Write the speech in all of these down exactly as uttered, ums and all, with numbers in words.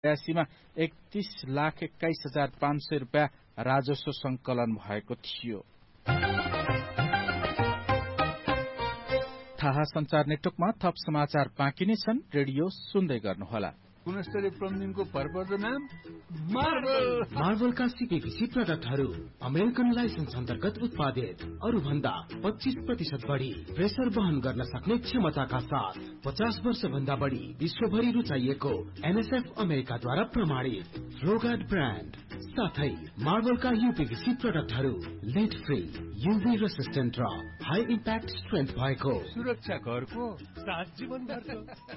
बयासीमा एकतीस लाख एक्काइस हजार पाँच सय रुपियाँ राजस्व संकलन भएको थियो। थाहा संचार नेटवर्कमा थप समाचार बाँकी नै छन्। रेडियो सुन्दै गर्नुहोला। गुणस्तरीय प्लम्बिङको भरपर्दो नाम मार्बल। मार्बलका सीपीभीसी प्रोडक्टहरू अमेरिकन लाइसेन्स अन्तर्गत उत्पादित, अरू भन्दा पच्चीस प्रतिशत बढी प्रेसर वहन गर्न सक्ने क्षमताका साथ पचास वर्ष भन्दा बढी विश्वभरि रुचाइएको एनएसएफ अमेरिकाद्वारा प्रमाणित फ्लोगार्ड ब्रान्ड साथै मार्बलका यूपीभीसी प्रोडक्टहरू लेड फ्री, यूभी रेसिस्टेन्ट र हाई इम्प्याक्ट स्ट्रेन्थ भएको सुरक्षा घरको साथ जीवन भरको।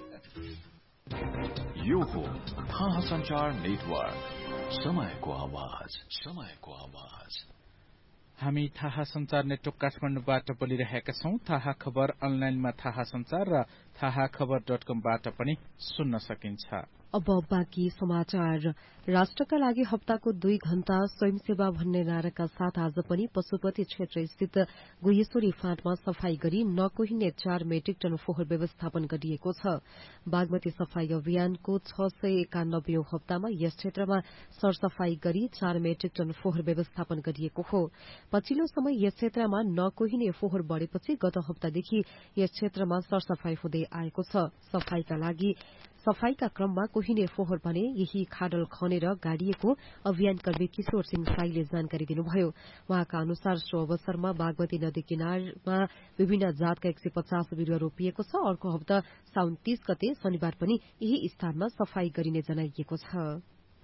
यो हो थाहा संचार नेटवर्क, समयको आवाज, समयको आवाज। हामी थाहा संचार नेटवर्क काठमाडौँबाट बोलिरहेका छौं। थाहा खबर अनलाइनमा थाहा संचार र थाहा खबर डट कमबाट पनि सुन्न सकिन्छ। अब बाँकी समाचार। राष्ट्रका लागि हप्ताको दुई घण्टा स्वयंसेवा भन्ने नाराका साथ आज पनि पशुपति क्षेत्र स्थित गुहेश्वरी फाँटमा सफाई गरी नकोहिने चार मेट्रिक टन फोहोर व्यवस्थापन गरिएको छ। बागमती सफाई अभियानको छ सय एकानब्बे हप्तामा यस क्षेत्रमा सरसफाई गरी चार मेट्रिक टन फोहोर व्यवस्थापन गरिएको हो। पछिल्लो समय यस क्षेत्रमा नकोहिने फोहोर बढ़ेपछि गत हप्तादेखि यस क्षेत्रमा सरसफाई हुँदै आएको छ। सफाईका लागि सफाईका क्रममा कोहिने फोहोर भने यही खाडल खनेर गाडिएको अभियान कर्मी किशोर सिंह साईले जानकारी दिनुभयो। उहाँका अनुसार सो अवसरमा बागमती नदी किनारमा विभिन्न जातका एक सय पचास बिरूवा रोपिएको छ। अर्को हप्ता साउन तीस गते शनिबार पनि यही स्थानमा सफाई गरिने जनाइएको छ।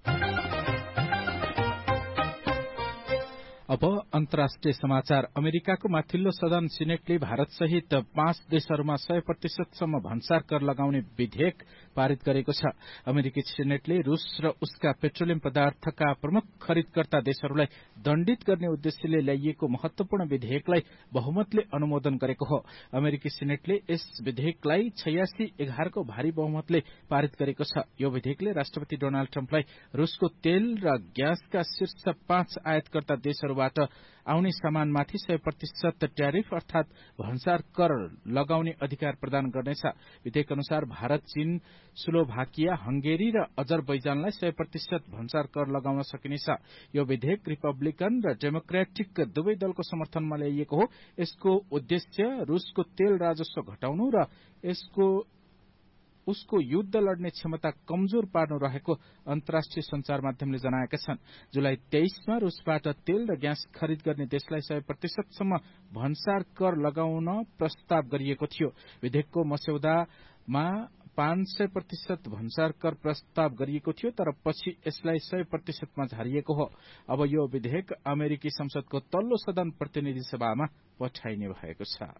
अब अन्तर्राष्ट्रिय समाचार। अमेरिकाको माथिल्लो सदन सिनेटले भारत सहित पाँच देशहरूमा सय प्रतिशतसम्म भन्सार कर लगाउने विधेयक पारित गरेको छ। अमेरिकी सिनेटले रूस र उसका पेट्रोलियम पदार्थका प्रमुख खरिदकर्ता देशहरूलाई दण्डित गर्ने उद्देश्यले ल्याइएको महत्वपूर्ण विधेयकलाई बहुमतले अनुमोदन गरेको हो। अमेरिकी सिनेटले यस विधेयकलाई छयासी एघारको भारी बहुमतले पारित गरेको छ। यो विधेयकले राष्ट्रपति डोनाल्ड ट्रम्पलाई रूसको तेल र ग्यासका शीर्ष पाँच आयातकर्ता देशहरू आउने सामानमाथि सय प्रतिशत ट्यारिफ अर्थात भन्सार कर लगाउने अधिकार प्रदान गर्नेछ। विधेयक अनुसार भारत, चीन, स्लोभाकिया, हंगेरी र अजरबैजानलाई सय प्रतिशत भन्सार कर लगाउन सकिनेछ। यो विधेयक रिपब्लिकन र डेमोक्रेटिक दुवै दलको समर्थनमा ल्याइएको हो। यसको उद्देश्य रूसको तेल राजस्व घटाउनु र यसको उसको युद्ध लड्ने क्षमता कमजोर पार्नु रहेको अन्तर्राष्ट्रिय संचार माध्यमले जनाएका छन्। जुलाई तेइसमा रूसबाट तेल र ग्यास खरिद गर्ने देशलाई सय प्रतिशतसम्म भन्सार कर लगाउन प्रस्ताव गरिएको थियो। विधेयकको मस्यौदामा पाँच सय प्रतिशत भन्सार कर प्रस्ताव गरिएको थियो, तर पछि यसलाई सय प्रतिशतमा झारिएको हो। अब यो विधेयक अमेरिकी संसदको तल्लो सदन प्रतिनिधि सभामा पठाइने भएको छ।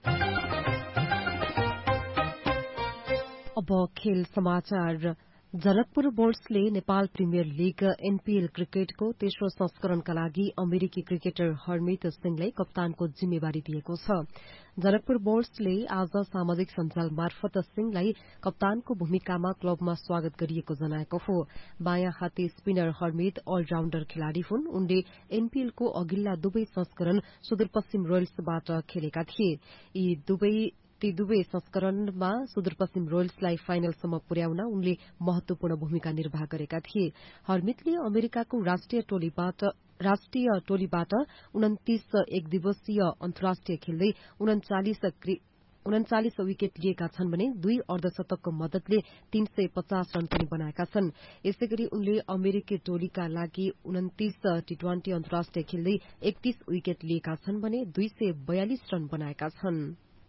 अब खेल समाचार। Janakpur बोल्ट्सले Nepal premier league NPL क्रिकेटको तेस्रो संस्करणका लागि अमेरिकी क्रिकेटर हरमित सिंहलाई कप्तानको जिम्मेवारी दिएको छ। जनकपुर बोल्ट्सले आज सामाजिक सञ्जाल मार्फत सिंहलाई कप्तानको भूमिकामा क्लबमा स्वागत गरिएको जनाएको हो। बायाँ हाते स्पिनर हरमित अलराउण्डर खेलाड़ी हुन्। उनले एनपीएलको अघिल्ला दुवै संस्करण सुदूरपश्चिम रोयल्सबाट खेलेका थिए। यी दुवै ती दुवै संस्करणमा सुदूरपश्चिम रोयल्सलाई फाइनलसम्म पुर्याउन उनले महत्वपूर्ण भूमिका निर्वाह गरेका थिए। हरमितले अमेरिकाको राष्ट्रिय टोलीबाट राष्ट्रिय टोलीबाट उन्तिस एक दिवसीय अन्तर्राष्ट्रिय खेल्दै उन्चालिस विकेट लिएका छन् भने दुई अर्धशतकको मदतले तीन सय पचास रन पनि बनाएका छन्। यसै गरी उनले अमेरिकी टोलीका लागि उन्तिस टी ट्वेन्टी अन्तर्राष्ट्रिय खेल्दै एकतीस विकेट लिएका छन् भने दुई सय बयालिस रन बनाएका छन्।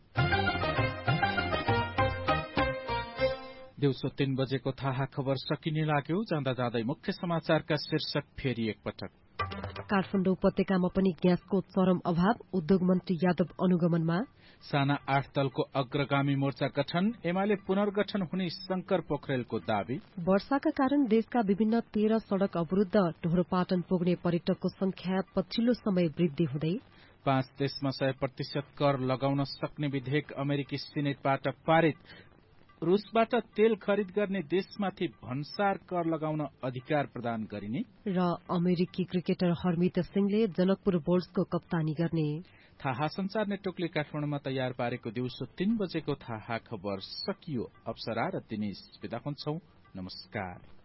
दिउँसो तीन बजेको थाहा खबर सकिने लाग्यो। जाँदा जाँदै मुख्य समाचारका शीर्षक फेरि एकपटक। काठमाडौँ उपत्यकामा पनि ग्यासको चरम अभाव, उद्योग मन्त्री यादव अनुगमनमा। साना आठ दलको अग्रगामी मोर्चा गठन, एमाले पुनर्गठन हुने शंकर पोखरेलको दावी। वर्षाका कारण देशका विभिन्न तेह्र सड़क अवरूद्ध, ढोरपाटन पुग्ने पर्यटकको संख्या पछिल्लो समय वृद्धि हुँदै। पाँच देशमा सय प्रतिशत कर लगाउन सक्ने विधेयक अमेरिकी सिनेटबाट पारित। रूसबाट तेल खरिद गर्ने देशमाथि भन्सार कर लगाउन अधिकार प्रदान गरिने। र अमेरिकी क्रिकेटर हरमित सिंहले जनकपुर बोल्ट्सको कप्तानी गर्ने। थाहा संचार नेटवर्कले काठमाडौँमा तयार पारेको दिउँसो तीन बजेको थाहा खबर सकियो। अप्सरा र दिनेश बिदा हुन्छौं। नमस्कार।